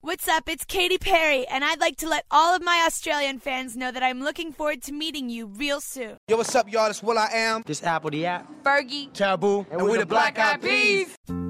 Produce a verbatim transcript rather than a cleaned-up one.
What's up? It's Katy Perry, and I'd like to let all of my Australian fans know that I'm looking forward to meeting you real soon. Yo, what's up, y'all? It's Will I Am. This Apple the App. Fergie. Taboo. And, and we're the Black Eyed Peas.